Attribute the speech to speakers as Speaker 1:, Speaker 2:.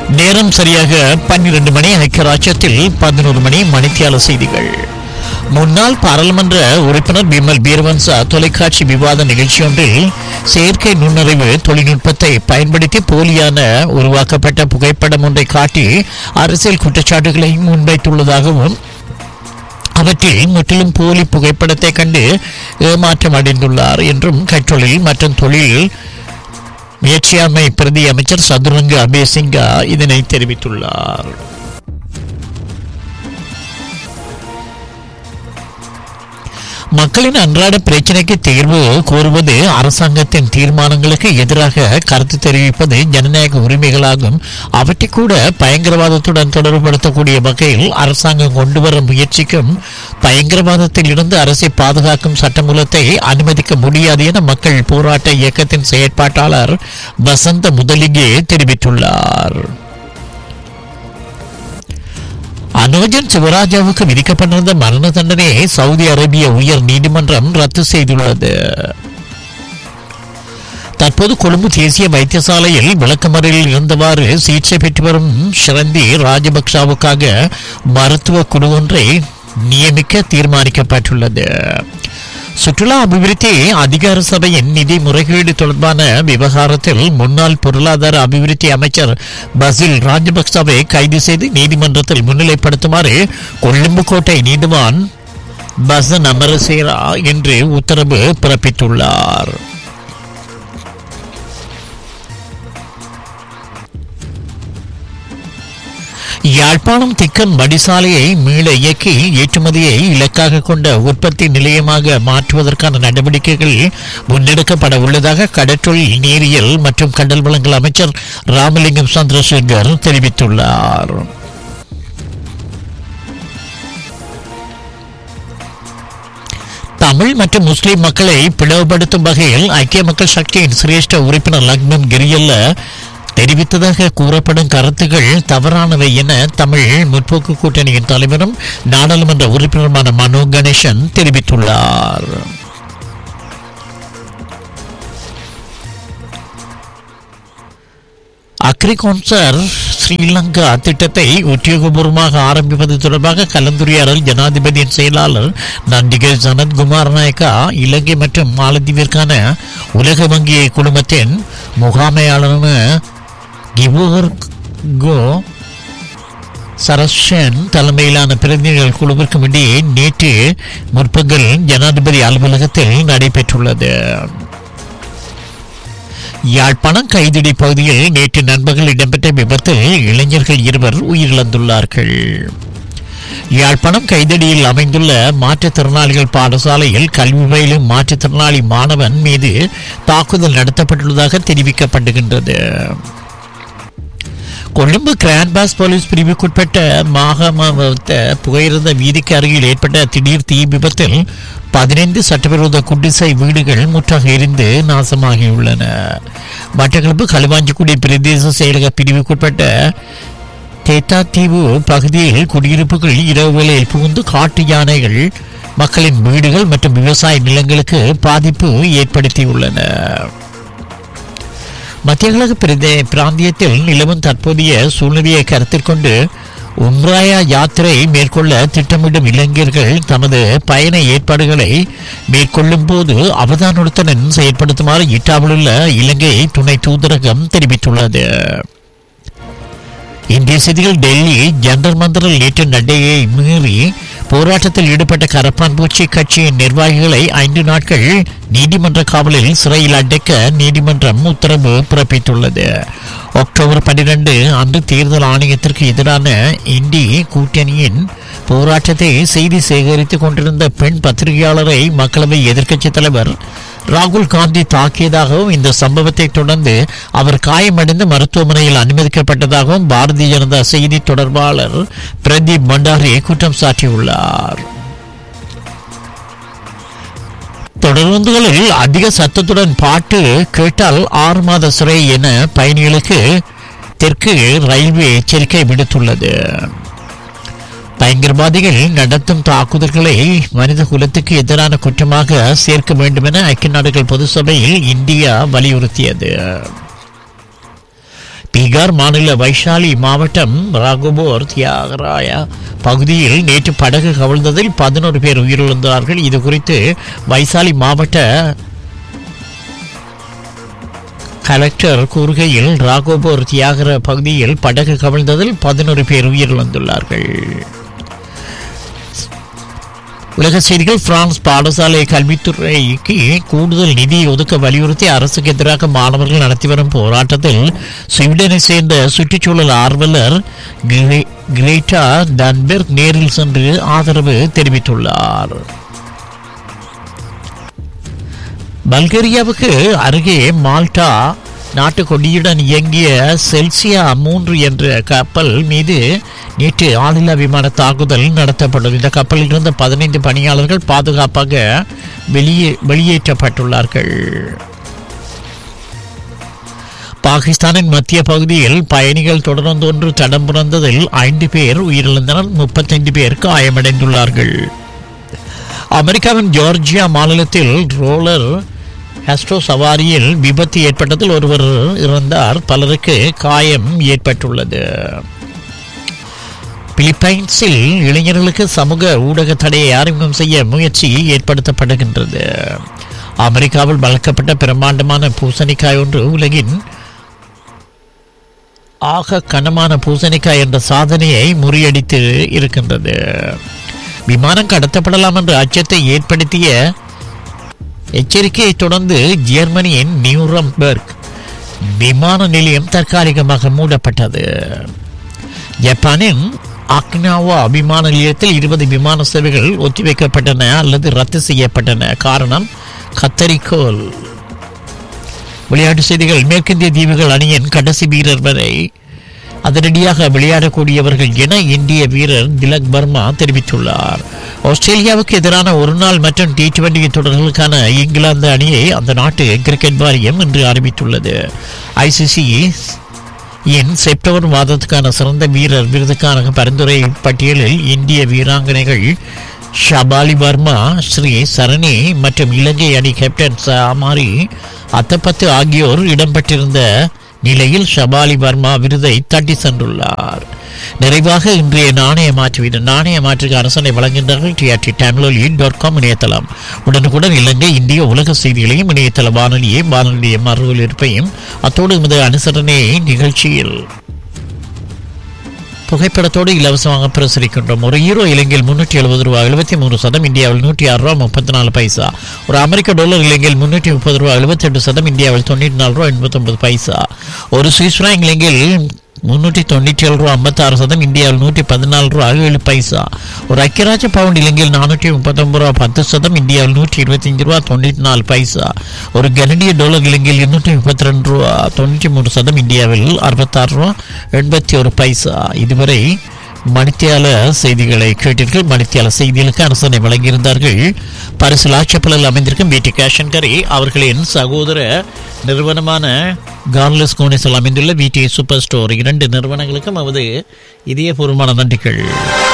Speaker 1: நேரம் சரியாக 12 மணி. ஐக்கியராஜ்யத்தில் 11 மணி. மணித்தியால செய்திகள். முன்னாள் பாராளுமன்ற உறுப்பினர் பிமல் பீரவன்ச தொலைக்காட்சி விவாத நிகழ்ச்சியொன்றில் செயற்கை நுண்ணறிவு தொழில்நுட்பத்தை பயன்படுத்தி போலியான உருவாக்கப்பட்ட புகைப்படம் ஒன்றை காட்டி அரசியல் குற்றச்சாட்டுகளை முன்வைத்துள்ளதாகவும் அவற்றில் முற்றிலும் போலி புகைப்படத்தை கண்டு ஏமாற்றம் அடைந்துள்ளார் என்றும் கற்றொழில் மற்றும் தொழில் முயற்சியாண்மை பிரதி அமைச்சர் சதுரங்க அபேசிங்கா இதனை தெரிவித்துள்ளார். மக்களின் அன்றாட பிரச்சினைக்கு தீர்வு கோருவது அரசாங்கத்தின் தீர்மானங்களுக்கு எதிராக கருத்து தெரிவிப்பது ஜனநாயக உரிமைகளாகும். அவற்றை கூட பயங்கரவாதத்துடன் தொடர்புபடுத்தக்கூடிய வகையில் அரசாங்கம் கொண்டு வர முயற்சிக்கும் பயங்கரவாதத்தில் இருந்து அரசை பாதுகாக்கும் சட்டமூலத்தை அனுமதிக்க முடியாது என மக்கள் போராட்ட இயக்கத்தின் செயற்பாட்டாளர் வசந்த முதலிங்கே தெரிவித்துள்ளார். அனோஜன் சிவராஜாவுக்கு விதிக்கப்பட்டிருந்த மரண தண்டனையை சவுதி அரேபிய உயர் நீதிமன்றம் ரத்து செய்துள்ளது. தற்போது கொழும்பு தேசிய வைத்தியசாலையில் விளக்கமறையில் இருந்தவாறு சிகிச்சை பெற்று வரும் ஷிரந்தி ராஜபக்ஷவுக்காக மருத்துவ குழு ஒன்றை நியமிக்க தீர்மானிக்கப்பட்டுள்ளது. சுற்றுலா அபிவிருத்தி அதிகார சபையின் நிதி முறைகேடு தொடர்பான விவகாரத்தில் முன்னாள் பொருளாதார அபிவிருத்தி அமைச்சர் பசில் ராஜபக்சவை கைது செய்து நீதிமன்றத்தில் முன்னிலைப்படுத்துமாறு கொழும்பு கோட்டை நீதிவான் பசன் அமரசேரா இன்று உத்தரவு பிறப்பித்துள்ளார். யாழ்ப்பாணம் திக்கன் வடிசாலையை மீள இயக்கி ஏற்றுமதியை இலக்காக கொண்ட உற்பத்தி நிலையமாக மாற்றுவதற்கான நடவடிக்கைகள் முன்னெடுக்கப்பட உள்ளதாக கடற்றொழில் நீரியல் மற்றும் கடல் வளங்கள் அமைச்சர் ராமலிங்கம் சந்திரசேகர் தெரிவித்துள்ளார். தமிழ் மற்றும் முஸ்லிம் மக்களை பிளவுபடுத்தும் வகையில் ஐக்கிய மக்கள் சக்தியின் சிரேஷ்ட உறுப்பினர் லக்னம் கிரியல்ல தெரிவித்ததாக கூறப்படும் கருத்துக்கள் தவறானவை என தமிழ் முற்போக்கு கூட்டணியின் தலைவரும் நாடாளுமன்ற உறுப்பினருமான மனோ கணேசன் தெரிவித்துள்ளார். அக்ரிகல்ச்சர் ஸ்ரீலங்கா திட்டத்தை உத்தியோகபூர்வமாக ஆரம்பிப்பது தொடர்பாக கலந்துரையாடல் ஜனாதிபதியின் செயலாளர் நந்திகை சனத்குமார் நாயக்கா இலங்கை மற்றும் மாலத்தீவிற்கான உலக வங்கி குழுமத்தின் முகாமையாளரான கிவோர்கோ சரஸ்யன் தலைமையிலான பிரதிநிதிகள் குழுவிற்கும் இடையே நேற்று முற்பகல் ஜனாதிபதி அலுவலகத்தில் நடைபெற்றுள்ளது. யாழ்ப்பாணம் கைதிடி பகுதியில் நேற்று நண்பகல் இடம்பெற்ற விபத்தில் இளைஞர்கள் 2 உயிரிழந்துள்ளார்கள். யாழ்ப்பாணம் கைதடியில் அமைந்துள்ள மாற்றுத்திறனாளிகள் பாடசாலையில் கல்வி பயிலும் மாற்றுத்திறனாளி மாணவன் மீது தாக்குதல் நடத்தப்பட்டுள்ளதாக தெரிவிக்கப்படுகின்றது. கொழும்பு கிராண்ட்பாஸ் போலீஸ் பிரிவுக்குட்பட்ட மாகமத்த புகையிரத வீதிக்கு அருகில் ஏற்பட்ட திடீர் தீ விபத்தில் 15 சட்டவிரோத குடிசை வீடுகள் முற்றாக எரிந்து நாசமாகியுள்ளன. மட்டக்களப்பு களுவாஞ்சிக்குடி பிரதேச செயலக பிரிவுக்குட்பட்ட தேத்தாத்தீவு பகுதியில் குடியிருப்புகள் இரவு வேளையில் புகுந்து காட்டு யானைகள் மக்களின் வீடுகள் மற்றும் விவசாய நிலங்களுக்கு பாதிப்பு ஏற்படுத்தியுள்ளன. மத்திய கிழக்கு பிராந்தியத்தில் நிலவும் தற்போதைய சூழ்நிலையை கருத்தில் கொண்டு உம்ராயா யாத்திரை மேற்கொள்ள திட்டமிடும் இளைஞர்கள் தமது பயண ஏற்பாடுகளை மேற்கொள்ளும் போது அவதானத்துடன் செயற்படுத்துமாறு இட்டாவில் உள்ள இலங்கை துணை தூதரகம் தெரிவித்துள்ளது. இந்திய செய்திகள். டெல்லி ஜந்தர் மந்தரில் நேற்று நடையை மீறி போராட்டத்தில் ஈடுபட்ட கரப்பான்பூச்சி கட்சியின் நிர்வாகிகளை 5 நாட்கள் நீதிமன்ற காவலில் சிறையில் அடைக்க நீதிமன்றம் உத்தரவு பிறப்பித்துள்ளது. அக்டோபர் 12 அன்று தேர்தல் ஆணையத்திற்கு எதிரான இந்தி கூட்டணியின் போராட்டத்தை செய்தி சேகரித்துக் கொண்டிருந்த பெண் பத்திரிகையாளரை மக்களவை எதிர்க்கட்சித் தலைவர் ராகுல் காந்தி தாக்கியதாகவும் இந்த சம்பவத்தை தொடர்ந்து அவர் காயமடைந்து மருத்துவமனையில் அனுமதிக்கப்பட்டதாகவும் பாரதிய ஜனதா செய்தி தொடர்பாளர் பிரதீப் பண்டாரி குற்றம் சாட்டியுள்ளார். தொடர்ந்துகளில் அதிக சத்தத்துடன் பாட்டு கேட்டால் 6 மாத சிறை என பயணிகளுக்கு தெற்கு ரயில்வே எச்சரிக்கை விடுத்துள்ளது. பயங்கரவாதிகள் நடத்தும் தாக்குதல்களை மனித குலத்துக்கு எதிரான குற்றமாக சேர்க்க வேண்டும் என ஐக்கிய நாடுகள் பொது சபையில் இந்தியா வலியுறுத்தியது. பீகார் மாநில வைஷாலி மாவட்டம் ராகோபோர் தியாகராயா பகுதியில் நேற்று படகு கவிழ்ந்ததில் 11 பேர் உயிரிழந்தார்கள். இது குறித்து வைசாலி மாவட்ட கலெக்டர் கூறுகையில், ராகோபோர் தியாகர பகுதியில் படகு கவிழ்ந்ததில் 11 பேர் உயிரிழந்துள்ளார்கள். உலக செய்திகள். பிரான்ஸ் பாடசாலை கல்வித்துறைக்கு கூடுதல் நிதி ஒதுக்க வலியுறுத்தி அரசுக்கு எதிராக மாணவர்கள் நடத்தி வரும் போராட்டத்தில் ஸ்வீடனை சேர்ந்த சுற்றுச்சூழல் ஆர்வலர் கிரேட்டா தன்பெர்க் நேரில் சென்று ஆதரவு தெரிவித்துள்ளார். பல்கேரியாவுக்கு அருகே மால்டா நாட்டு கொடியுடன் இயங்கிய செல்சியா 3 என்ற கப்பல் மீது நேற்று ஆளில்லா விமான தாக்குதல் நடத்தப்பட்டது. இந்த கப்பலில் இருந்த 15 பணியாளர்கள் பாதுகாப்பாக வெளியேற்றப்பட்டுள்ளார்கள். பாகிஸ்தானின் மத்திய பகுதியில் பயணிகள் தொடர்ந்தொன்று தடம் புரந்ததில் 5 பேர் உயிரிழந்தனர், 35 பேர் காயமடைந்துள்ளார்கள். அமெரிக்காவின் ஜார்ஜியா மாநிலத்தில் ரோலர் ஹெஸ்டோ சவாரியில் விபத்து ஏற்பட்டதில் ஒருவர் இறந்தார், பலருக்கு காயம் ஏற்பட்டுள்ளது. பிலிப்பைன்ஸில் இளைஞர்களுக்கு சமூக ஊடக தடையை அறிமுகம் செய்ய முயற்சி ஏற்படுத்தப்படுகின்றது. அமெரிக்காவில் வளர்க்கப்பட்ட பிரம்மாண்டமான பூசணிக்காய் ஒன்று உலகின் ஆக கனமான பூசணிக்காய் என்ற சாதனையை முறியடித்து இருக்கின்றது. விமானம் கடத்தப்படலாம் என்ற அச்சத்தை ஏற்படுத்திய எச்சரிக்கையை தொடர்ந்து ஜெர்மனியின் நியூரம்பெர்க் விமான நிலையம் தற்காலிகமாக மூடப்பட்டது. ஜப்பானின் அக்னாவா விமான நிலையத்தில் 20 விமான சேவைகள் ஒத்திவைக்கப்பட்டன அல்லது ரத்து செய்யப்பட்டன. காரணம் கத்தரிக்கோல். விளையாட்டு செய்திகள். மேற்கிந்திய தீவுகள் அணியின் கடைசி வீரர் வரை அதிரடியாக விளையாடக்கூடியவர்கள் என இந்திய வீரர் திலக் வர்மா தெரிவித்துள்ளார். ஆஸ்திரேலியாவுக்கு எதிரான ஒருநாள் மற்றும் T20 தொடர்களுக்கான இங்கிலாந்து அணியை அந்த நாட்டு கிரிக்கெட் வாரியம் இன்று அறிவித்துள்ளது. ICC செப்டம்பர் மாதத்துக்கான சிறந்த வீரர் விருதுக்கான பரிந்துரை பட்டியலில் இந்திய வீராங்கனைகள் ஷபாலி வர்மா, ஸ்ரீ சரணி மற்றும் இலங்கை அணி கேப்டன் சாமாரி அத்தப்பத்து ஆகியோர் இடம்பெற்றிருந்த நிலையில் ஷபாலி வர்மா விருதை தட்டி சென்றுள்ளார். நிறைவாக இன்றைய நாணய மாற்றுக்கு அரசனை வழங்குகின்றார்கள் TRT Tamiloli.com இணையதளம். உடனுக்குடன் இலங்கை இந்திய உலக செய்திகளையும் இணையதள வானொலியை மறுவில் இருப்பையும் அத்தோடு இந்த அனுசரணை நிகழ்ச்சியில் புகைப்படத்தோடு இலவசமாக பிரசுரிக்கின்றோம். ஒரு யூரோ இலங்கையில் $370 73%, இந்தியாவில் $106.34. ஒரு அமெரிக்க டாலர் இலங்கையில் $330 78%, இந்தியாவில் $94.89. ஒரு சுவிஸ் பிராங்க் இலங்கையில் $397.56, இந்தியாவில் $114.07. ஒரு ஐக்கியராஜ்ய பவுண்ட் இலங்கையில் $439.10, இந்தியாவில் $125.94. ஒரு கனடிய டாலர் இலங்கையில் $232.93, இந்தியாவில் $66.81. இதுவரை மணித்தியால செய்திகளை கேட்டீர்கள். மணித்தியால செய்திகளுக்கு அரசனை வழங்கியிருந்தார்கள் பரிசு லாட்சப்பலில் அமைந்திருக்கும் பிடி கேஷன் கரி அவர்களின் சகோதர நிறுவனமான கார்லஸ் கோனிஸில் அமைந்துள்ள விடி சூப்பர் ஸ்டோர். 2 நிறுவனங்களுக்கும் அவரது இதயபூர்வமான நன்றிகள்.